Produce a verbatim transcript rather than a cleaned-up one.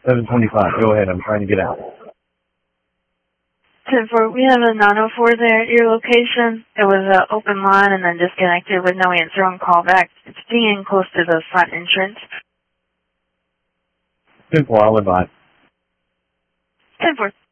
seven twenty-five. Go ahead. I'm trying to get out. ten four, we have a nine oh four there at your location. It was an open line and then disconnected with no answer on callback. It's being close to the front entrance. ten four, I'll advise. ten four.